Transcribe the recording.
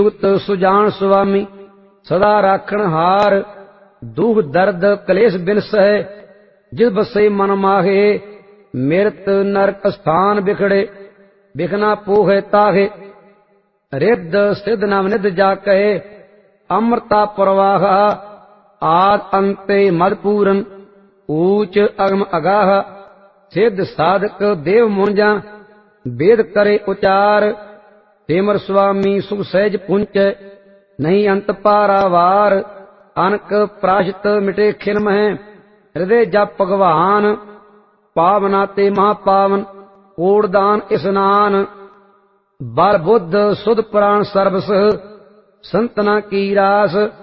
जुगत सुजान स्वामी सदा राखण हार। दुख दर्द कलेश बिन सहे जिस बसे मन माहे। मृत नरक स्थान बिखड़े बिखना पोहे ताहे। रिद्ध सिद्ध नवनिध जा कहे अमृता प्रवाह। आद अंते मद पूरन ऊच अगम अगाह। सिद्ध साधक देव मुंजा वेद करे उचार। हेमर स्वामी सुख सहज पुंच नहीं अंत पारावार। अनक प्राशत मिटे खिन मह हृदय जप भगवान। पावना ते महापावन कोड़दान स्नान। बल बुद्ध सुध प्राण सर्वस संतना की रास।